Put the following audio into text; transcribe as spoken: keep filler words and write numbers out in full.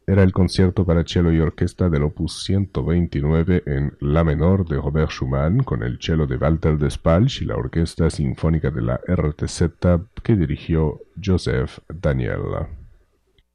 era el concierto para cello y orquesta del opus ciento veintinueve en la menor de Robert Schumann, con el cello de Walter Despals y la Orquesta Sinfónica de la R T Z que dirigió Joseph Daniel.